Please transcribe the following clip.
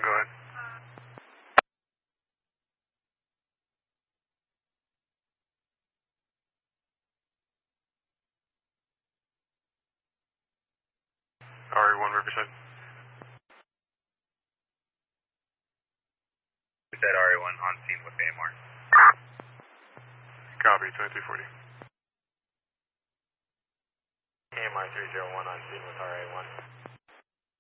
go ahead. RA1 Riverside. We said RA1 on scene with AMR. Copy, 2240. AMR 301 on scene with RA1.